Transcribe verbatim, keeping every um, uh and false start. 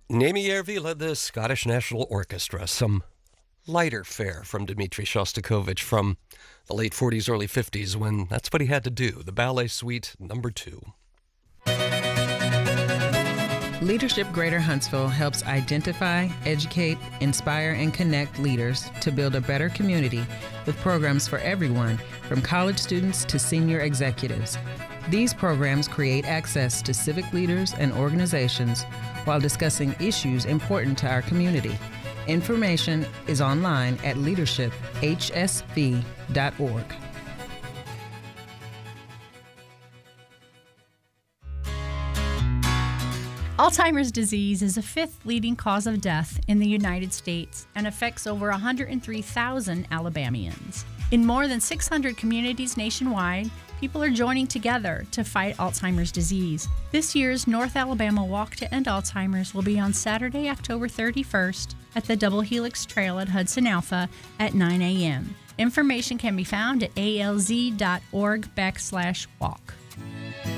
Naomi Järvi led the Scottish National Orchestra, some lighter fare from Dmitri Shostakovich from the late forties, early fifties, when that's what he had to do, the Ballet Suite number two. Leadership Greater Huntsville helps identify, educate, inspire, and connect leaders to build a better community with programs for everyone, from college students to senior executives. These programs create access to civic leaders and organizations while discussing issues important to our community. Information is online at leadership h s v dot org. Alzheimer's disease is the fifth leading cause of death in the United States and affects over one hundred three thousand Alabamians. In more than six hundred communities nationwide, people are joining together to fight Alzheimer's disease. This year's North Alabama Walk to End Alzheimer's will be on Saturday, October thirty-first at the Double Helix Trail at Hudson Alpha at nine a.m. Information can be found at alz dot org backslash walk.